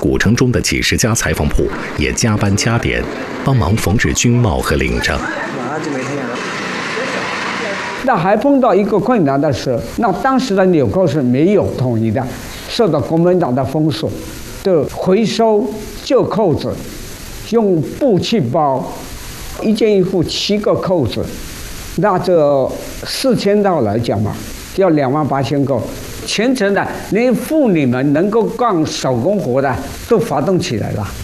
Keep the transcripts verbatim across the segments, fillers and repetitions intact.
古城中的几十家裁缝铺也加班加点，帮忙缝制军帽和领章。 那还碰到一个困难的是，那当时的纽扣是没有统一的，受到国民党的封锁，就回收旧扣子，用布去包，一件衣服七个扣子，那这四千套来讲嘛，要两万八千个。全程的连妇女们能够干手工活的都发动起来了。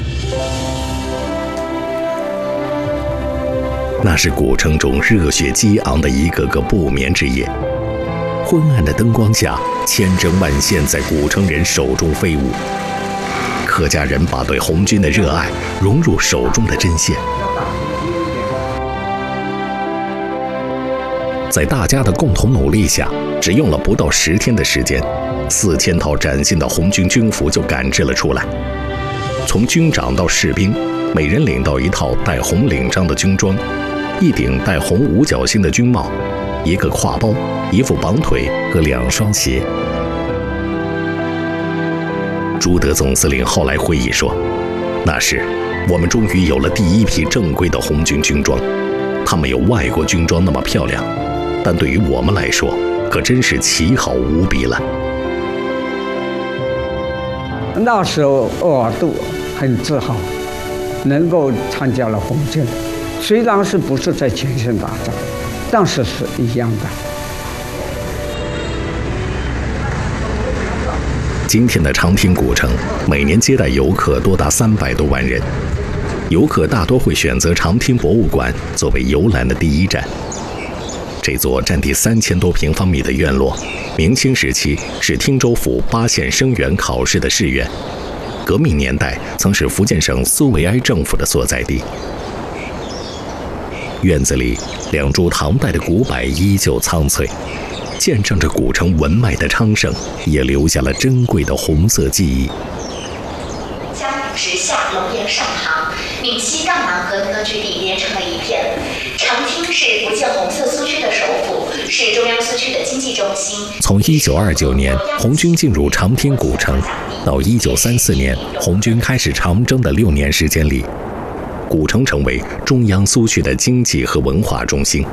那是古城中热血激昂的一个个不眠之夜。昏暗的灯光下，千针万线在古城人手中飞舞。客家人把对红军的热爱融入手中的针线。在大家的共同努力下，只用了不到十天的时间，四千套崭新的红军军服就赶制了出来。从军长到士兵，每人领到一套带红领章的军装，一顶带红五角星的军帽，一个挎包，一副绑腿和两双鞋。朱德总司令后来回忆说，那时我们终于有了第一批正规的红军军装，它没有外国军装那么漂亮，但对于我们来说，可真是奇好无比了。 那时候鄂尔多很自豪，能够参加了红军，虽然是不是在前线打仗，但是是一样的。 今天的长汀古城每年接待游客多达三百多万人，游客大多会选择长汀博物馆作为游览的第一站。这座占地三千多平方米的院落，明清时期是汀州府八县生源考试的试院，革命年代曾是福建省苏维埃政府的所在地。院子里两株唐代的古柏依旧苍翠，见证着古城文脉的昌盛，也留下了珍贵的红色记忆。 江宁直下，龙岩上杭，闽西赣南和割据地连成了一片。长汀是福建红色苏区的首府，是中央苏区的经济中心。 从一九二九年红军进入长汀古城，到一九三四年红军开始长征的六年时间里，古城成为中央苏区的经济和文化中心。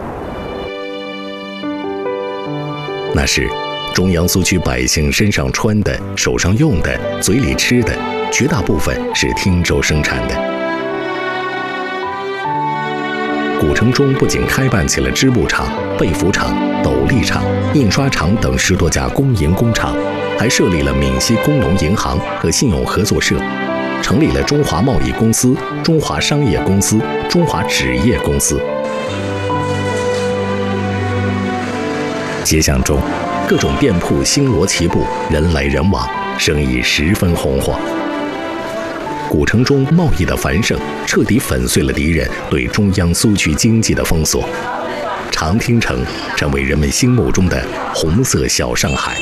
那时，中央苏区百姓身上穿的、手上用的、嘴里吃的，绝大部分是汀州生产的。古城中不仅开办起了织布厂、被服厂、斗笠厂、印刷厂等十多家工营工厂，还设立了闽西工农银行和信用合作社，成立了中华贸易公司、中华商业公司、中华纸业公司。街巷中，各种店铺星罗棋布，人来人往，生意十分红火。古城中贸易的繁盛，彻底粉碎了敌人对中央苏区经济的封锁。长汀城成为人们心目中的红色小上海。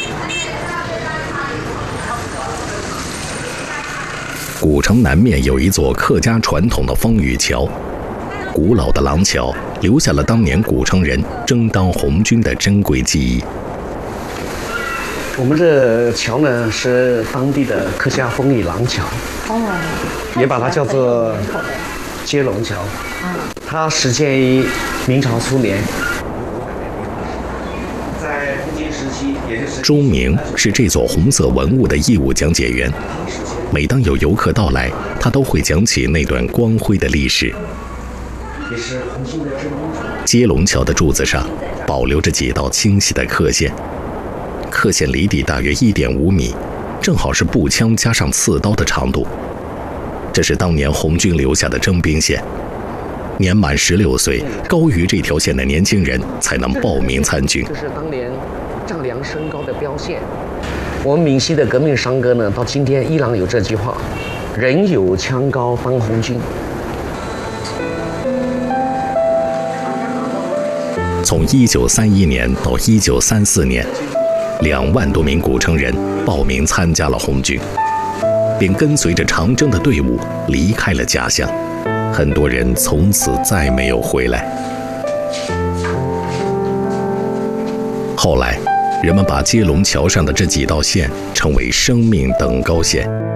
古城南面有一座客家传统的风雨桥，古老的廊桥留下了当年古城人争当红军的珍贵记忆。 我们这桥呢是当地的客家风雨廊桥，哦，也把它叫做接龙桥。它始建于明朝初年，在福建时期，也就是钟鸣是这座红色文物的义务讲解员。每当有游客到来，他都会讲起那段光辉的历史。 也是红军的征兵处。 接龙桥的柱子上保留着几道清晰的刻线，刻线离地大约 一点五米，正好是步枪加上刺刀的长度。这是当年红军留下的征兵线，年满十六岁高于这条线的年轻人才能报名参军。 这是当年丈量身高的标线。我们闽西的革命山歌呢，到今天依然有这句话：人有枪高当红军。 从一九三一年到一九三四年，两万多名古城人报名参加了红军，并跟随着长征的队伍离开了家乡，很多人从此再没有回来。后来，人们把接龙桥上的这几道线称为生命等高线。